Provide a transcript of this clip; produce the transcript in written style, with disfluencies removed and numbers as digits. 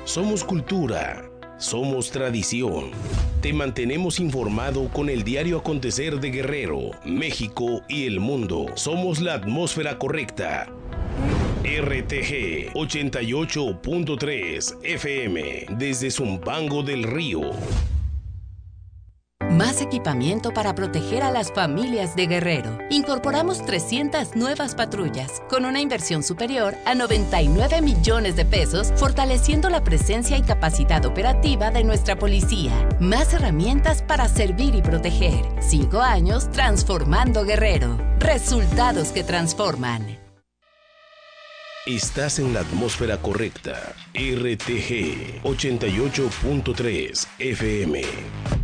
Somos cultura, somos tradición. Te mantenemos informado con el diario acontecer de Guerrero, México y el mundo. Somos la atmósfera correcta. RTG 88.3 FM desde Zumpango del Río. Más equipamiento para proteger a las familias de Guerrero. Incorporamos 300 nuevas patrullas con una inversión superior a 99 millones de pesos, fortaleciendo la presencia y capacidad operativa de nuestra policía. Más herramientas para servir y proteger. 5 años transformando Guerrero. Resultados que transforman. Estás en la atmósfera correcta. RTG 88.3 FM.